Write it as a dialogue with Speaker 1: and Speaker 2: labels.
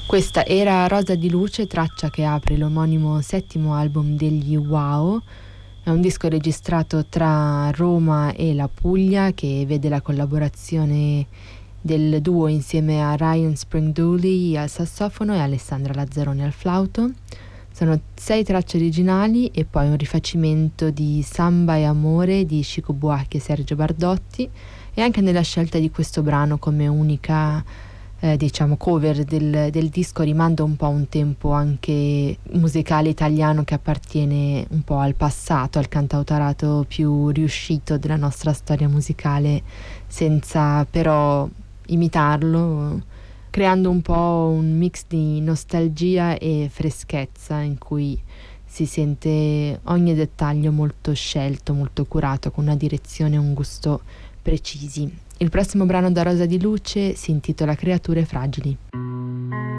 Speaker 1: Questa era Rosa di Luce, traccia che apre l'omonimo settimo album degli Wow. È un disco registrato tra Roma e la Puglia che vede la collaborazione del duo insieme a Ryan Spring-Dooley al sassofono e Alessandra Lazzaroni al flauto. Sono 6 tracce originali e poi un rifacimento di Samba e Amore di Chico Buarque e Sergio Bardotti, e anche nella scelta di questo brano come unica cover del disco rimanda un po' a un tempo anche musicale italiano che appartiene un po' al passato, al cantautorato più riuscito della nostra storia musicale, senza però imitarlo, creando un po' un mix di nostalgia e freschezza in cui si sente ogni dettaglio molto scelto, molto curato, con una direzione e un gusto precisi. Il prossimo brano da Rosa di Luce si intitola Creature fragili.